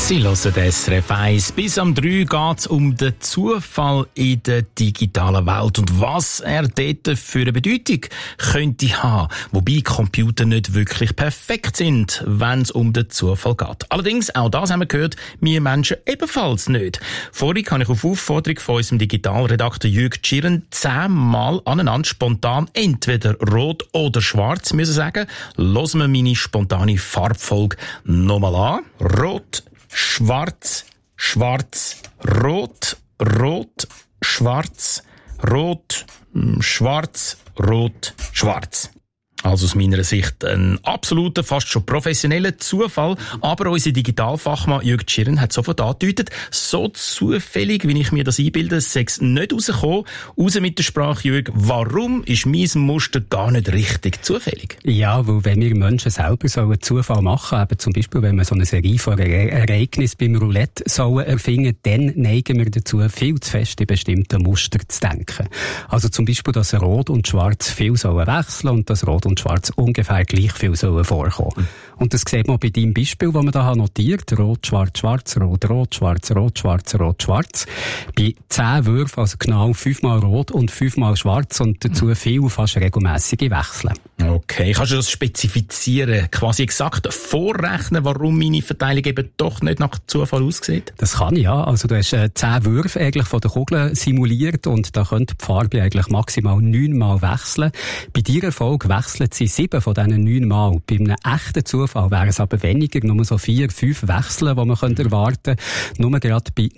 Sie hören SRF 1. Bis am 3 geht es um den Zufall in der digitalen Welt und was er dort für eine Bedeutung könnte haben. Wobei Computer nicht wirklich perfekt sind, wenn es um den Zufall geht. Allerdings, auch das haben wir gehört, wir Menschen ebenfalls nicht. Vorhin habe ich auf Aufforderung von unserem Digitalredakteur Jürg Tschirren 10-mal aneinander spontan entweder rot oder schwarz müssen sagen. Hören wir meine spontane Farbfolge nochmal an. Rot, schwarz, schwarz, rot, rot, schwarz, rot, schwarz, rot, schwarz. Also aus meiner Sicht ein absoluter, fast schon professioneller Zufall. Aber unser Digitalfachmann Jürg Tschirren hat sofort angedeutet, so zufällig, wie ich mir das einbilde, sei es nicht rausgekommen. Raus mit der Sprache, Jürg, warum ist mein Muster gar nicht richtig zufällig? Ja, weil wenn wir Menschen selber so einen Zufall machen, eben zum Beispiel, wenn wir so eine Serie von Ereignissen beim Roulette sollen erfinden, dann neigen wir dazu, viel zu fest in bestimmte Muster zu denken. Also zum Beispiel, dass Rot und Schwarz viel sollen wechseln und dass Rot und Schwarz ungefähr gleich viel sollen vorkommen. Und das sieht man bei deinem Beispiel, das man da notiert. Rot, Schwarz, Schwarz, Rot, Rot, Schwarz, Rot, Schwarz, Rot, Schwarz. Bei 10 Würfen, also genau 5-mal Rot und 5-mal Schwarz und dazu viel, fast regelmässige Wechseln. Okay, kannst du das spezifizieren? Quasi exakt vorrechnen, warum meine Verteilung eben doch nicht nach Zufall aussieht? Das kann ich, ja. Also du hast 10 Würfe eigentlich von der Kugel simuliert und da könnte die Farbe eigentlich maximal 9-mal wechseln. Bei deiner Erfolg wechseln sie 7 von diesen 9-mal. Bei einem echten Zufall wären es aber weniger, nur so 4-5 Wechseln, die man erwarten könnte. Nur gerade bei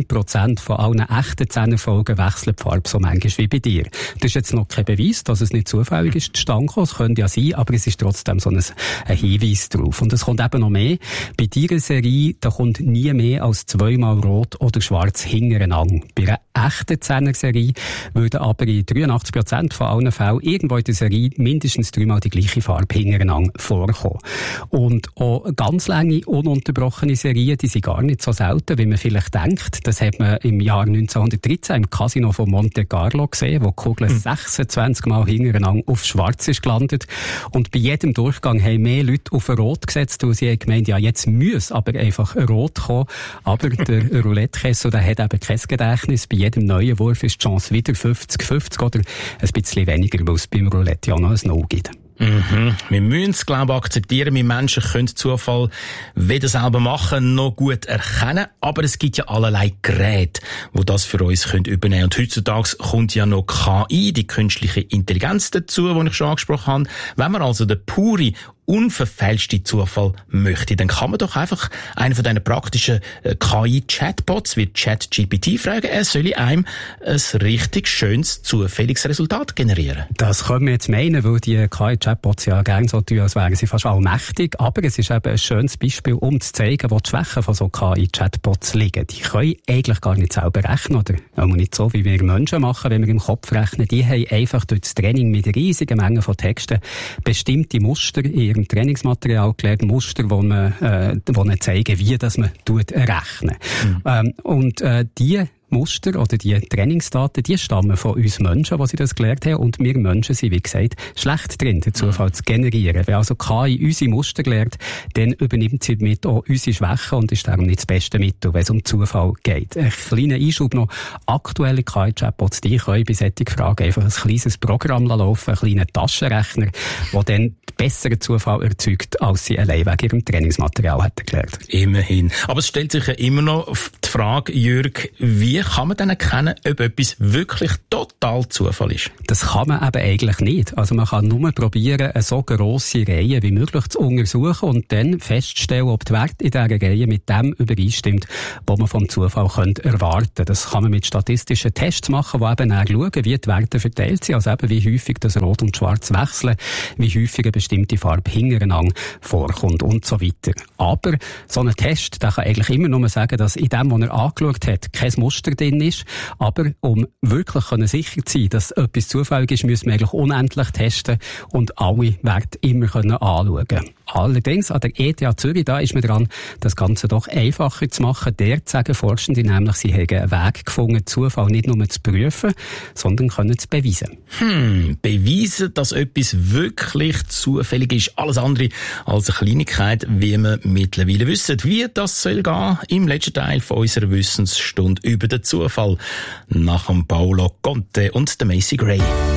9% von allen echten 10 Erfolgen wechselt die Farbe so manchmal wie bei dir. Das ist jetzt noch kein Beweis, dass es nicht zufällig ist, zustande gekommen. Es könnte ja sein, aber es ist trotzdem so ein Hinweis drauf. Und es kommt eben noch mehr. Bei deiner Serie, da kommt nie mehr als 2-mal Rot oder Schwarz hintereinander. Bei einer echten 10er-Serie würden aber in 83% von allen Fällen irgendwo in der Serie mindestens 3-mal die gleiche Farbe hintereinander vorkommen. Und auch ganz lange, ununterbrochene Serien, die sind gar nicht so selten, wie man vielleicht denkt. Das hat man im Jahr 1913 im Casino von Monte Carlo gesehen, wo die Kugel 26 Mal hintereinander auf Schwarz ist gelandet. Und bei jedem Durchgang haben mehr Leute auf Rot gesetzt, weil sie haben gemeint, ja, jetzt muss aber einfach Rot kommen. Aber der Roulette-Kessel, der hat eben kein Gedächtnis. Bei jedem neuen Wurf ist die Chance wieder 50-50 oder ein bisschen weniger, weil es beim Roulette ja noch ein No gibt. Wir müssen es, glaube ich, akzeptieren. Wir Menschen können Zufall weder selber machen, noch gut erkennen. Aber es gibt ja allerlei Geräte, die das für uns übernehmen können. Und heutzutage kommt ja noch KI, die künstliche Intelligenz dazu, die ich schon angesprochen habe. Wenn man also den pure, unverfälschte Zufall möchte, dann kann man doch einfach einen von diesen praktischen KI-Chatbots wie ChatGPT fragen, er soll einem ein richtig schönes, zufälliges Resultat generieren. Das können wir jetzt meinen, weil die KI-Chatbots ja gerne so tun, als wären sie fast allmächtig. Aber es ist eben ein schönes Beispiel, um zu zeigen, wo die Schwächen von so KI-Chatbots liegen. Die können eigentlich gar nicht selber rechnen, oder auch nicht so, wie wir Menschen machen, wenn wir im Kopf rechnen. Die haben einfach durch das Training mit riesigen Mengen von Texten bestimmte Muster in im Trainingsmaterial gelernt, Muster, die zeigen, wie das man rechnen. Die Muster oder die Trainingsdaten, die stammen von uns Menschen, die sie das gelernt haben. Und wir Menschen sind, wie gesagt, schlecht drin, den Zufall zu generieren. Wenn also KI unsere Muster lernt, dann übernimmt sie mit auch unsere Schwächen und ist darum nicht das beste Mittel, wenn es um Zufall geht. Ein kleiner Einschub noch. Aktuelle KI-Chatbots, die können bei solchen Fragen einfach ein kleines Programm laufen, einen kleinen Taschenrechner, der dann besseren Zufall erzeugt, als sie allein wegen ihrem Trainingsmaterial hätten gelernt. Immerhin. Aber es stellt sich ja immer noch die Frage, Jürg, wie kann man dann erkennen, ob etwas wirklich total Zufall ist? Das kann man eben eigentlich nicht. Also man kann nur probieren, eine so grosse Reihe wie möglich zu untersuchen und dann feststellen, ob der Wert in dieser Reihe mit dem übereinstimmt, was man vom Zufall erwarten könnte. Das kann man mit statistischen Tests machen, die eben auch schauen, wie die Werte verteilt sind. Also eben, wie häufig das Rot und Schwarz wechseln, wie häufig eine bestimmte Farbe hintereinander vorkommt und so weiter. Aber so ein Test, der kann eigentlich immer nur sagen, dass in dem, was er angeschaut hat, kein Muster drin ist. Aber um wirklich sicher zu sein, dass etwas zufällig ist, müssen wir eigentlich unendlich testen und alle Werte immer anschauen können. Allerdings an der ETH Zürich, da ist man dran, das Ganze doch einfacher zu machen. Dort sagen Forschende nämlich, sie haben einen Weg gefunden, Zufall nicht nur zu prüfen, sondern können zu beweisen. Beweisen, dass etwas wirklich zufällig ist. Alles andere als eine Kleinigkeit, wie wir mittlerweile wissen. Wie das soll gehen im letzten Teil von unserer Wissensstunde über den Zufall. Nach dem Paolo Conte und der Macy Gray.